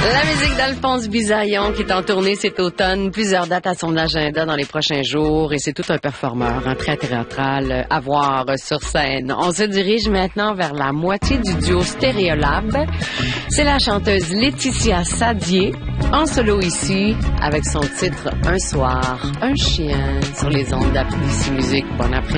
La musique d'Alphonse Bisaillon qui est en tournée cet automne. Plusieurs dates à son agenda dans les prochains jours. Et c'est tout un performeur, un très théâtral à voir sur scène. On se dirige maintenant vers la moitié du duo Stéréolab. C'est la chanteuse Laetitia Sadier, en solo ici, avec son titre « Un soir, un chien » sur les ondes d'Applaudissements Musique. Bon après-midi.